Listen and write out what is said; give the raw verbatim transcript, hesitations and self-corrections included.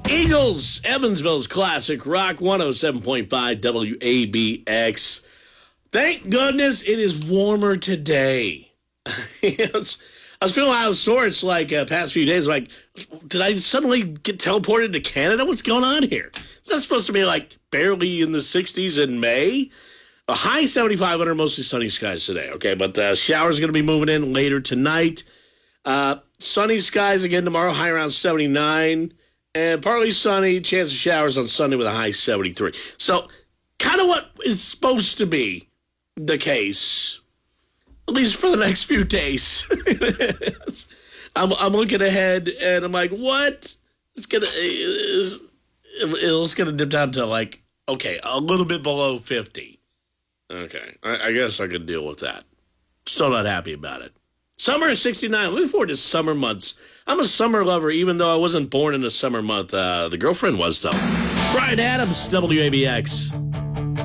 Eagles, Evansville's classic rock one oh seven point five W A B X. Thank goodness it is warmer today. Yes. I was feeling out of sorts like uh, past few days. Like, did I suddenly get teleported to Canada? What's going on here? Is that supposed to be like barely in the sixties in May? A high seventy-five hundred, mostly sunny skies today. Okay, but uh, showers going to be moving in later tonight. Uh, sunny skies again tomorrow, high around seventy-nine. And partly sunny, chance of showers on Sunday with a high seventy-three. So, kind of what is supposed to be the case, at least for the next few days. I'm, I'm looking ahead, and I'm like, what? It's gonna it's, it's gonna dip down to like, okay, a little bit below fifty. Okay, I, I guess I could deal with that. Still not happy about it. Summer is sixty-nine. Looking forward to summer months. I'm a summer lover, even though I wasn't born in a summer month. Uh, the girlfriend was, though. Brian Adams, W A B X.